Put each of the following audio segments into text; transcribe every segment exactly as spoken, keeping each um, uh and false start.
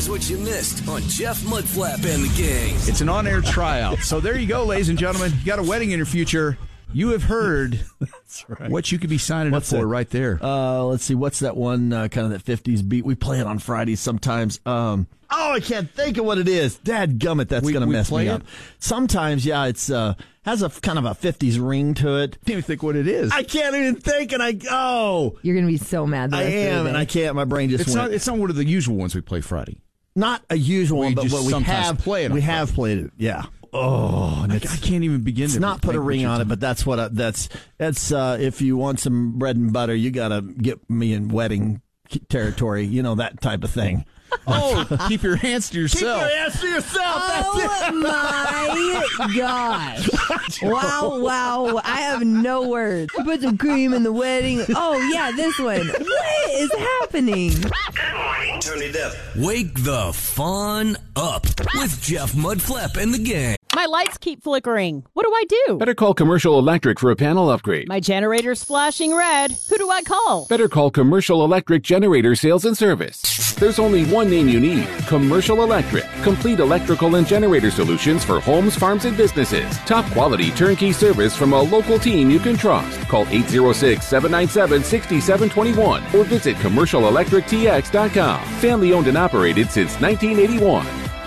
what you missed on Jeff Mudflap and the Gang. It's an on-air tryout. So there you go, ladies and gentlemen. You got a wedding in your future. You have heard That's right. what you could be signing what's up for it? right there. Uh, let's see. What's that one, uh, kind of that fifties beat? We play it on Fridays sometimes. Um, oh, I can't think of what it is. Dadgummit, that's going to mess me up. It? Sometimes, yeah, it's uh, has a kind of a fifties ring to it. Can't even think what it is. I can't even think, and I oh, you're going to be so mad. I am, and I can't. My brain just it's went. Not, it's not one of the usual ones we play Friday. Not a usual one, but what we have played. We have played it. Yeah. Oh, I, I can't even begin it's to not put a ring on it, but that's what I, that's that's uh, if you want some bread and butter, you gotta get me in wedding territory, you know, that type of thing. Oh, keep your hands to yourself. Keep your hands to yourself. Oh my gosh! Wow, wow! I have no words. Put some cream in the wedding. Oh yeah, this one. What is happening? Turn it up. Wake the fun up with Jeff Mudflap and the Gang. My lights keep flickering. What do I do? Better call Commercial Electric for a panel upgrade. My generator's flashing red. Who do I call? Better call Commercial Electric Generator Sales and Service. There's only one name you need. Commercial Electric. Complete electrical and generator solutions for homes, farms, and businesses. Top quality turnkey service from a local team you can trust. Call eight oh six, seven nine seven, six seven two one or visit commercial electric t x dot com. Family owned and operated since nineteen eighty-one.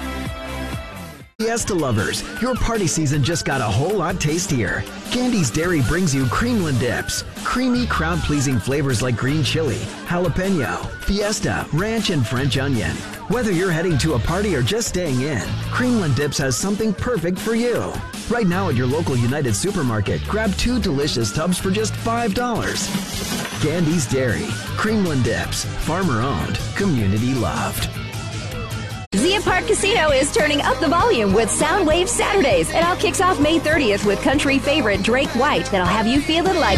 Fiesta lovers, your party season just got a whole lot tastier. Gandy's Dairy brings you Creamland Dips. Creamy, crowd-pleasing flavors like green chili, jalapeno, fiesta, ranch, and French onion. Whether you're heading to a party or just staying in, Creamland Dips has something perfect for you. Right now at your local United Supermarket, grab two delicious tubs for just five dollars. Gandy's Dairy. Creamland Dips. Farmer-owned. Community-loved. Zia Park Casino is turning up the volume with Soundwave Saturdays. It all kicks off May thirtieth with country favorite Drake White that'll have you feeling like...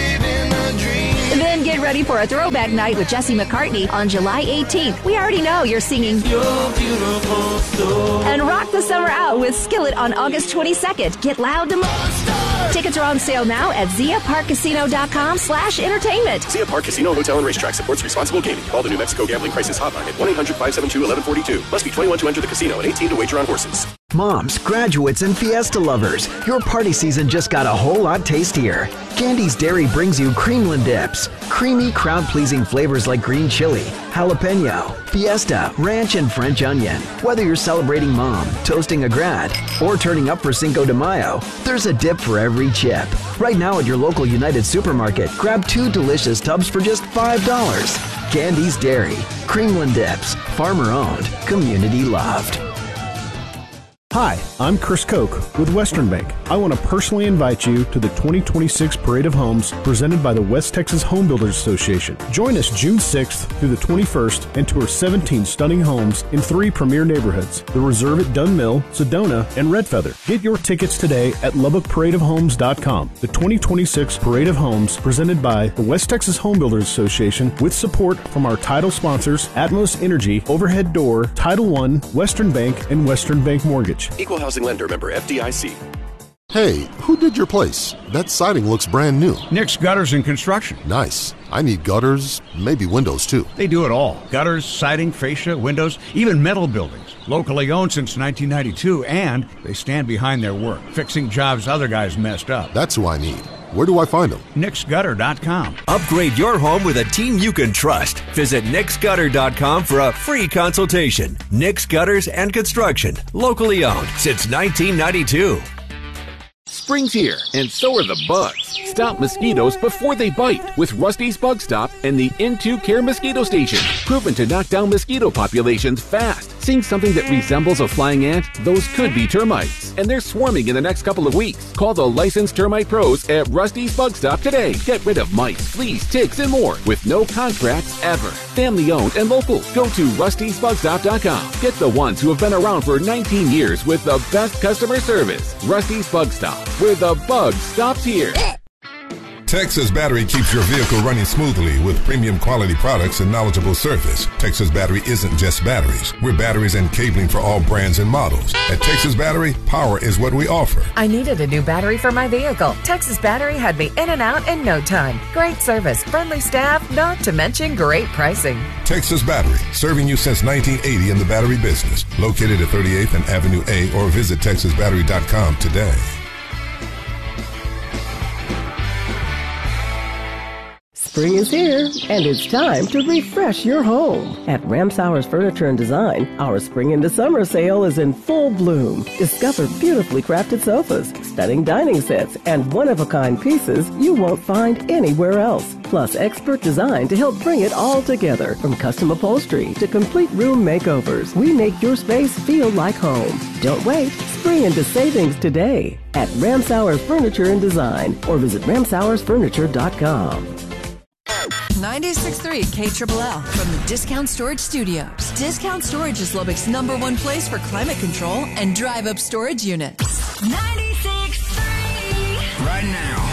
Then get ready for a throwback night with Jesse McCartney on July eighteenth. We already know you're singing Your Beautiful Soul. And rock the summer out with Skillet on August twenty-second. Get loud to move. Tickets are on sale now at zia park casino dot com slash entertainment. Zia Park Casino, Hotel, and Racetrack supports responsible gaming. Call the New Mexico Gambling Crisis Hotline at one eight hundred, five seven two, one one four two. Must be twenty-one to enter the casino and eighteen to wager on horses. Moms, graduates, and Fiesta lovers, your party season just got a whole lot tastier. Gandy's Dairy brings you Creamland Dips. Creamy, crowd-pleasing flavors like green chili, jalapeno, fiesta, ranch, and French onion. Whether you're celebrating mom, toasting a grad, or turning up for Cinco de Mayo, there's a dip for every chip. Right now at your local United Supermarket, grab two delicious tubs for just five dollars. Gandy's Dairy. Creamland Dips. Farmer-owned. Community-loved. Hi, I'm Chris Koch with Western Bank. I want to personally invite you to the twenty twenty-six Parade of Homes presented by the West Texas Home Builders Association. Join us June sixth through the twenty-first and tour seventeen stunning homes in three premier neighborhoods, the Reserve at Dunn Mill, Sedona, and Red Feather. Get your tickets today at lubbock parade of homes dot com. The twenty twenty-six Parade of Homes presented by the West Texas Home Builders Association with support from our title sponsors, Atmos Energy, Overhead Door, Title One, Western Bank, and Western Bank Mortgage. Equal Housing Lender, member F D I C. Hey, who did your place? That siding looks brand new. Nick's Gutters and Construction. Nice. I need gutters, maybe windows too. They do it all. Gutters, siding, fascia, windows, even metal buildings. Locally owned since nineteen ninety-two, and they stand behind their work, fixing jobs other guys messed up. That's who I need. Where do I find them? Nix Gutter dot com. Upgrade your home with a team you can trust. Visit Nix Gutter dot com for a free consultation. Nix Gutters and Construction. Locally owned since nineteen ninety-two. Spring's here, and so are the bugs. Stop mosquitoes before they bite with Rusty's Bug Stop and the N two Care Mosquito Station. Proven to knock down mosquito populations fast. Seeing something that resembles a flying ant? Those could be termites, and they're swarming in the next couple of weeks. Call the licensed termite pros at Rusty's Bug Stop today. Get rid of mice, fleas, ticks, and more with no contracts ever. Family owned and local. Go to rustys bug stop dot com. Get the ones who have been around for nineteen years with the best customer service. Rusty's Bug Stop, where the bug stops here. Texas Battery keeps your vehicle running smoothly with premium quality products and knowledgeable service. Texas Battery isn't just batteries. We're batteries and cabling for all brands and models. At Texas Battery, power is what we offer. I needed a new battery for my vehicle. Texas Battery had me in and out in no time. Great service, friendly staff, not to mention great pricing. Texas Battery, serving you since nineteen eighty in the battery business. Located at thirty-eighth and Avenue A, or visit texas battery dot com today. Spring is here, and it's time to refresh your home. At Ramsauer's Furniture and Design, our spring into summer sale is in full bloom. Discover beautifully crafted sofas, stunning dining sets, and one-of-a-kind pieces you won't find anywhere else. Plus expert design to help bring it all together. From custom upholstery to complete room makeovers, we make your space feel like home. Don't wait. Spring into savings today at Ramsauer's Furniture and Design, or visit ramsauers furniture dot com. ninety-six point three K L L from the Discount Storage Studios. Discount Storage is Lubbock's number one place for climate control and drive-up storage units. ninety-six point three Right now,